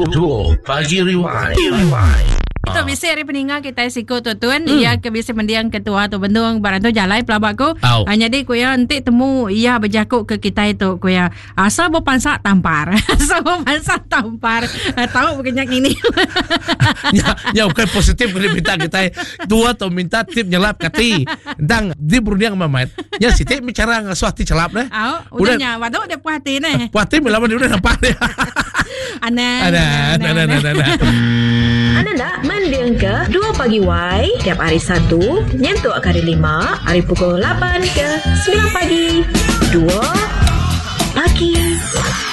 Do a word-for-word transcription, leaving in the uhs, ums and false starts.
Dua Pagi Rewind. Rewind. Itu biasa hari peninggal kita sikut tu tuan. Hmm. Ia ke biasa mendiang ketua tu bendung barang tu jalai pelabak ku. Hanya dia ku ya nanti temu ia berjakuk ke kita itu ku ya. Asal berpansak tampar. Asal berpansak tampar. Tahu berkenyak ini. Ya, ya bukan positif boleh minta kita. Tua tu minta tip nyelap kati. Dang di berdiang mamat. Ya si tip bicara ngasuati celap deh. Oh, udahnya waduk dia puas hati nih. Puas hati melawan dia udah nampak dia. Ana. Ana, ana, ana, ana. Anda nak mendiang ke Dua Pagi Y tiap hari Sabtu nyentuh hari lima, hari pukul lapan ke sembilan pagi. Dua Pagi